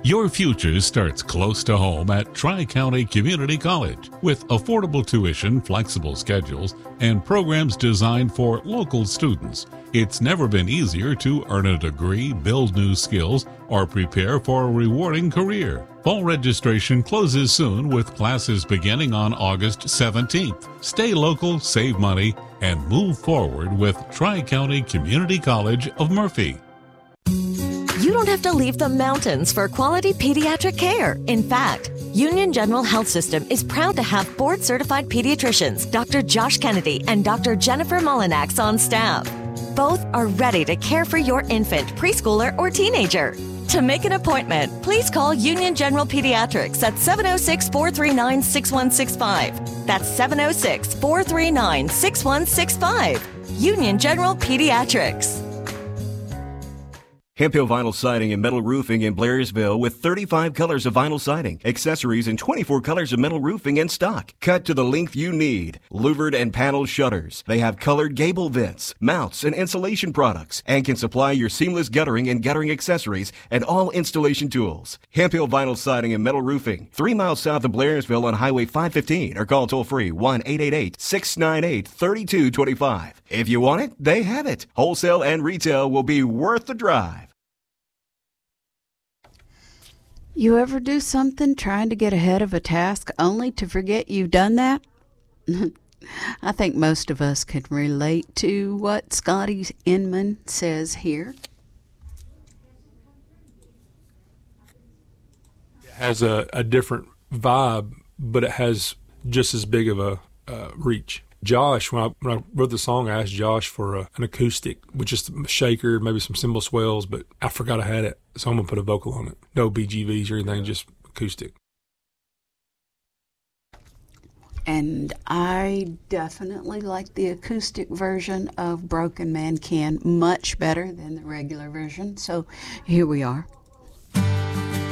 Your future starts close to home at Tri-County Community College with affordable tuition, flexible schedules, and programs designed for local students. It's never been easier to earn a degree, build new skills, or prepare for a rewarding career. Fall registration closes soon with classes beginning on August 17th. Stay local, save money, and move forward with Tri-County Community College of Murphy. You don't have to leave the mountains for quality pediatric care. In fact, Union General Health System is proud to have board-certified pediatricians, Dr. Josh Kennedy and Dr. Jennifer Mullinax on staff. Both are ready to care for your infant, preschooler, or teenager. To make an appointment, please call Union General Pediatrics at 706-439-6165. That's 706-439-6165. Union General Pediatrics. Hemp Hill Vinyl Siding and Metal Roofing in Blairsville with 35 colors of vinyl siding, accessories, and 24 colors of metal roofing in stock. Cut to the length you need. Louvered and paneled shutters. They have colored gable vents, mounts, and insulation products, and can supply your seamless guttering and guttering accessories and all installation tools. Hemp Hill Vinyl Siding and Metal Roofing, 3 miles south of Blairsville on Highway 515, or call toll-free 1-888-698-3225. If you want it, they have it. Wholesale and retail will be worth the drive. You ever do something trying to get ahead of a task only to forget you've done that? I think most of us can relate to what Scotty Inman says here. It has a different vibe, but it has just as big of a reach. Josh, when I wrote the song, I asked Josh for an acoustic with just a shaker, maybe some cymbal swells, but I forgot I had it, so I'm going to put a vocal on it. No BGVs or anything, just acoustic. And I definitely like the acoustic version of Broken Man Can much better than the regular version, so here we are.